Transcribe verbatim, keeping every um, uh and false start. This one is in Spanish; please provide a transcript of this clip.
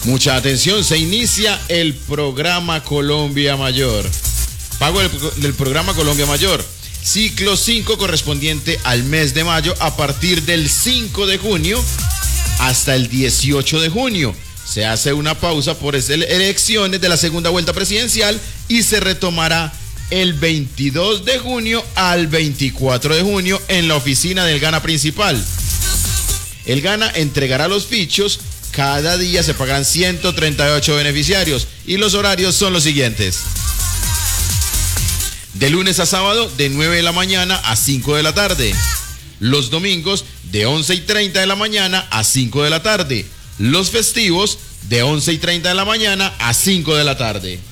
Mucha atención, se inicia el programa Colombia Mayor. Pago del, del programa Colombia Mayor. Ciclo cinco correspondiente al mes de mayo a partir del cinco de junio hasta el dieciocho de junio. Se hace una pausa por elecciones de la segunda vuelta presidencial y se retomará el veintidós de junio al veinticuatro de junio en la oficina del Gana principal. El Gana entregará los fichos. Cada día se pagarán ciento treinta y ocho beneficiarios y los horarios son los siguientes. De lunes a sábado de nueve de la mañana a cinco de la tarde. Los domingos de once y treinta de la mañana a cinco de la tarde. Los festivos de once y treinta de la mañana a cinco de la tarde.